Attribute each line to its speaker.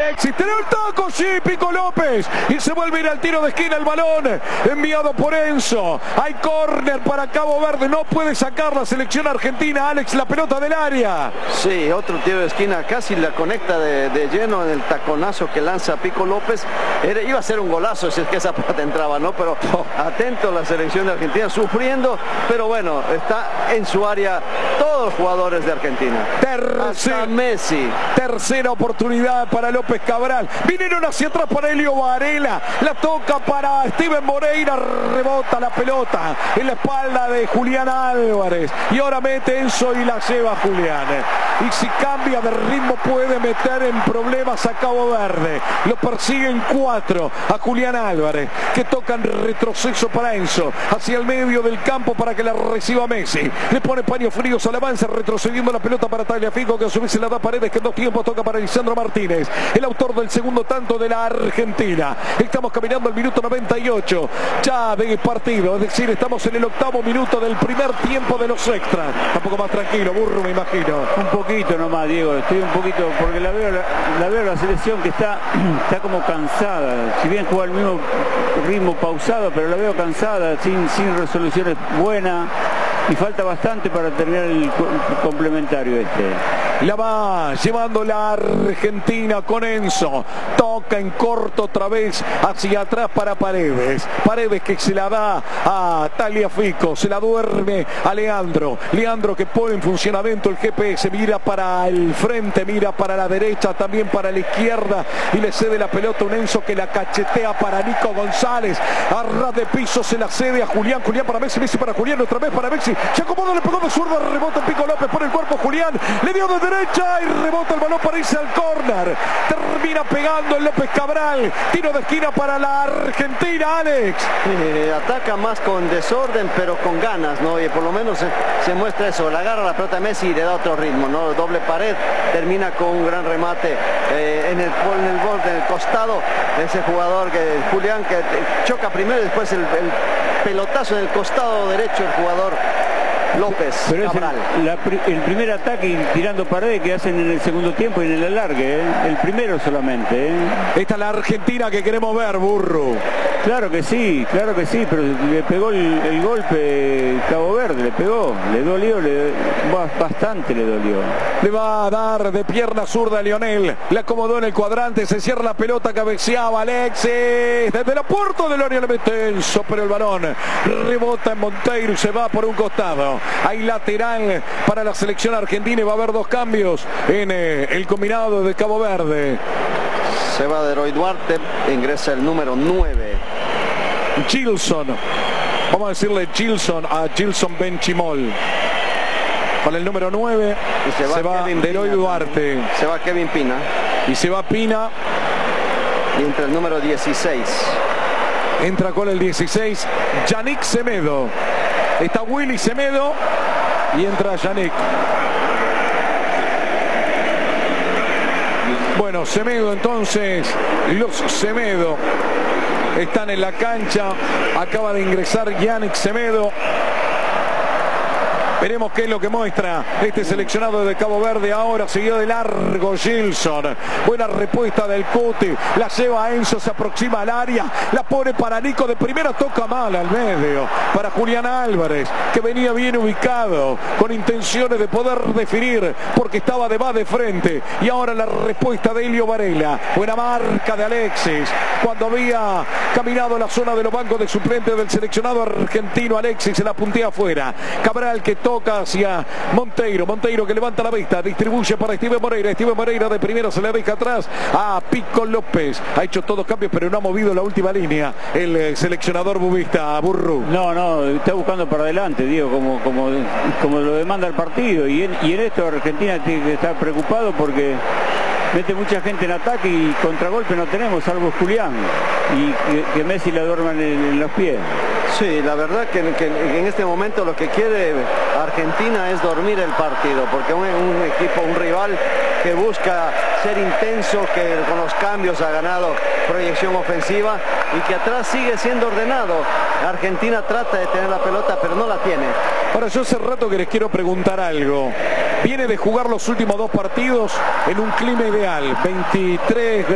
Speaker 1: Alexis, tiene el taco, sí, Pico López. Y se vuelve a ir al tiro de esquina el balón. Enviado por Enzo. Hay córner para Cabo Verde. No puede sacar la selección argentina. Alex, la pelota del área.
Speaker 2: Sí, otro tiro de esquina. Casi la conecta de lleno en el taconazo que lanza Pico López. Iba a ser un golazo si es que esa pelota entraba, ¿no? Pero atento la selección de Argentina, sufriendo. Pero bueno, está en su área todos los jugadores de Argentina. Hasta Messi.
Speaker 1: Tercera oportunidad para López Cabral. Vinieron hacia atrás para Elio Varela. La toca para Steven Moreira. Rebota la pelota en la espalda de Julián Álvarez. Y ahora mete Enzo y la lleva Julián. Y si cambia de ritmo puede meter en problemas a Cabo Verde. Lo persiguen 4 a Julián Álvarez, que toca en retroceso para Enzo. Hacia el medio del campo para que la reciba Messi. Le pone paños fríos al avance, retrocediendo la pelota para Tagliafico, que a su vez se la da Paredes, que en 2 tiempos toca para Lisandro Martínez, el autor del segundo tanto de la Argentina. Estamos caminando al minuto 98 ya de partido, es decir, estamos en el 8º minuto del primer tiempo de los extras. Un poco más tranquilo, Burro, me imagino.
Speaker 3: Un poquito nomás, Diego, estoy un poquito, porque la veo la selección que está como cansada. Si bien juega el mismo ritmo pausado, pero la veo cansada, sin resoluciones buenas. Y falta bastante para terminar el complementario este.
Speaker 1: La va llevando la Argentina con Enzo. Toca en corto otra vez hacia atrás para Paredes. Paredes que se la da a Tagliafico. Se la duerme a Leandro. Leandro que pone en funcionamiento el GPS. Mira para el frente, mira para la derecha, también para la izquierda. Y le cede la pelota a un Enzo que la cachetea para Nico González. A ras de piso se la cede a Julián. Julián para Messi, Messi para Julián, otra vez para Messi. Se acomoda, le pegó de zurda, rebota Pico López por el cuerpo Julián. Le dio de derecha y rebota el balón para irse al córner. Termina pegando el López Cabral. Tiro de esquina para la Argentina, Alex.
Speaker 2: Ataca más con desorden, pero con ganas, ¿no? Y por lo menos se muestra eso. Le agarra la pelota a Messi y le da otro ritmo, ¿no? Doble pared. Termina con un gran remate en el borde, en el costado. Ese jugador, Julián, que choca primero y después el pelotazo en el costado derecho el jugador López Cabral.
Speaker 3: El primer ataque tirando Paredes que hacen en el segundo tiempo y en el alargue, el primero solamente.
Speaker 1: Esta es la Argentina que queremos ver, Burro.
Speaker 3: Claro que sí, pero le pegó el golpe Cabo Verde, le dolió, bastante le dolió.
Speaker 1: Le va a dar de pierna zurda a Lionel, le acomodó en el cuadrante, se cierra la pelota, cabeceaba Alexis, desde la puerta del área le mete Enzo, pero el balón rebota en Monteiro y se va por un costado. Hay lateral para la selección argentina y va a haber 2 cambios en el combinado de Cabo Verde.
Speaker 2: Se va de Roy Duarte, ingresa el número 9.
Speaker 1: Gilson, vamos a decirle Gilson a Gilson Benchimol. Con el número 9
Speaker 2: y se va
Speaker 1: Deroy Duarte.
Speaker 2: Se va Kevin Pina.
Speaker 1: Y se va Pina.
Speaker 2: Y entra el número 16.
Speaker 1: Entra con el 16 Yannick Semedo. Está Willy Semedo y entra Yannick. Bueno, Semedo entonces, los Semedo están en la cancha. Acaba de ingresar Yannick Semedo. Veremos qué es lo que muestra este seleccionado de Cabo Verde. Ahora siguió de largo Gilson. Buena respuesta del Cuti. La lleva a Enzo, se aproxima al área. La pone para Nico de primera, toca mal al medio. Para Julián Álvarez, que venía bien ubicado, con intenciones de poder definir, porque estaba de frente. Y ahora la respuesta de Elio Varela. Buena marca de Alexis. Cuando había caminado la zona de los bancos de suplentes del seleccionado argentino, Alexis se la puntea afuera. Cabral que toca hacia Monteiro. Monteiro que levanta la vista, distribuye para Steven Moreira. Steven Moreira de primera se le deja atrás a Pico López. Ha hecho todos cambios, pero no ha movido la última línea el seleccionador bubista, Burru.
Speaker 3: No, está buscando para adelante, Diego, como lo demanda el partido. Y en esto Argentina tiene que estar preocupado porque mete mucha gente en ataque y contragolpe no tenemos, salvo Julián. Y que Messi la duerma en los pies.
Speaker 2: Sí, la verdad que en este momento lo que quiere Argentina es dormir el partido, porque un equipo, un rival que busca ser intenso, que con los cambios ha ganado proyección ofensiva y que atrás sigue siendo ordenado. Argentina trata de tener la pelota, pero no la tiene.
Speaker 1: Ahora, yo hace rato que les quiero preguntar algo. Viene de jugar los últimos 2 partidos en un clima ideal, 23